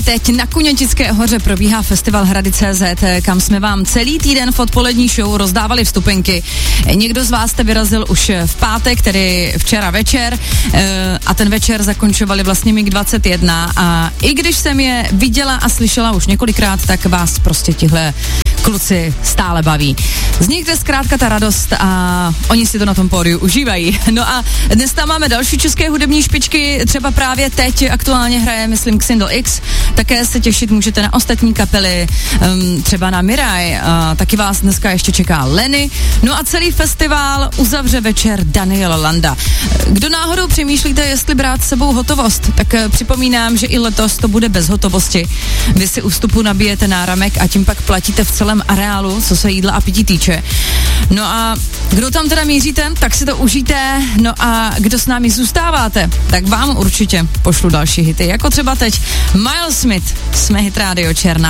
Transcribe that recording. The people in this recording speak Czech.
Teď na Kunětické hoře probíhá festival Hrady.cz, kam jsme vám celý týden v odpolední show rozdávali vstupenky. Někdo z vás jste vyrazil už v pátek, tedy včera večer, a ten večer zakončovali vlastně MiG-21 a i když jsem je viděla a slyšela už několikrát, tak vás prostě tihle kluci stále baví. Vznikne zkrátka ta radost a oni si to na tom pódiu užívají. No a dnes tam máme další české hudební špičky, třeba právě teď aktuálně hraje, myslím, Xindl X. Také se těšit můžete na ostatní kapely, třeba na Mirai, taky vás dneska ještě čeká Lenny. No a celý festival uzavře večer Daniel Landa. Kdo náhodou přemýšlíte, jestli brát s sebou hotovost, tak připomínám, že i letos to bude bez hotovosti. Vy si u vstupu nabijete náramek a tím pak platíte v celém areálu, co se jídla a pití týče. No a kdo tam teda míříte, tak si to užijte. No a kdo s námi zůstáváte, tak vám určitě pošlu další hity, jako třeba teď Miles Smith, jsme Hit Radio Černá.